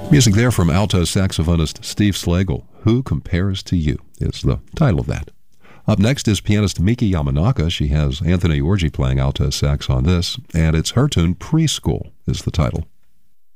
Music there from alto saxophonist Steve Slagle. Who Compares to You is the title of that. Up next is pianist Miki Yamanaka. She has Anthony Orji playing alto sax on this, and it's her tune Preschool is the title.